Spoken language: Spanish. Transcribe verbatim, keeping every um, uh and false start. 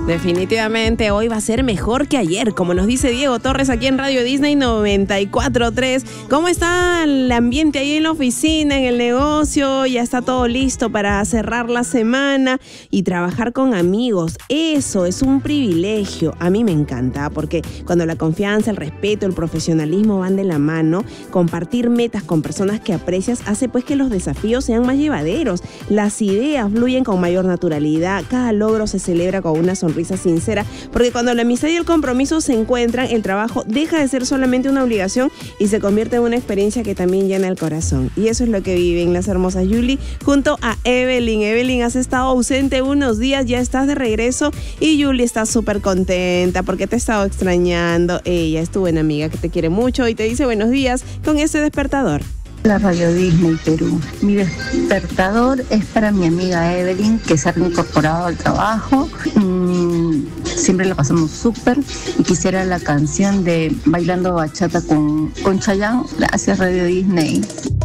Definitivamente hoy va a ser mejor que ayer, como nos dice Diego Torres aquí en Radio Disney noventa y cuatro punto tres. ¿Cómo está el ambiente ahí en la oficina, en el negocio? Ya está todo listo para cerrar la semana y trabajar con amigos. Eso es un privilegio. A mí me encanta porque cuando la confianza, el respeto, el profesionalismo van de la mano, compartir metas con personas que aprecias hace pues que los desafíos sean más llevaderos. Las ideas fluyen con mayor naturalidad. Cada logro se celebra con una sonrisa sincera, porque cuando la amistad y el compromiso se encuentran, el trabajo deja de ser solamente una obligación y se convierte en una experiencia que también llena el corazón. Y eso es lo que viven las hermosas Julie junto a Evelyn. Evelyn, has estado ausente unos días, ya estás de regreso y Julie está súper contenta porque te ha estado extrañando. Ella es tu buena amiga que te quiere mucho y te dice buenos días con este despertador. La Radio Disney Perú. Mi despertador es para mi amiga Evelyn, que se ha reincorporado al trabajo. Mm, siempre la pasamos súper. Y quisiera la canción de Bailando Bachata con, con Chayanne. Gracias, Radio Disney.